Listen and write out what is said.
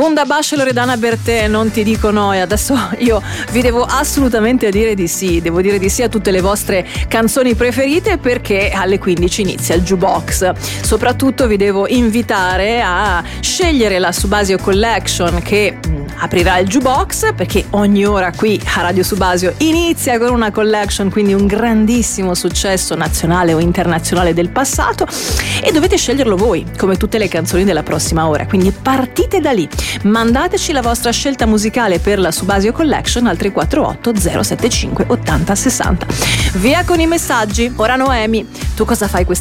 Gunda Bash e Loredana Bertè, non ti dico no, e adesso io vi devo assolutamente dire di sì, devo dire di sì a tutte le vostre canzoni preferite, perché alle 15 inizia il Jukebox. Soprattutto vi devo invitare a scegliere la Subasio Collection che aprirà il Jukebox, perché ogni ora qui a Radio Subasio inizia con una collection, quindi un grandissimo successo nazionale o internazionale del passato, e dovete sceglierlo voi come tutte le canzoni della prossima ora, quindi partite da lì, mandateci la vostra scelta musicale per la Subasio Collection al 348 075 80 60. Via con i messaggi. Ora Noemi, tu cosa fai questa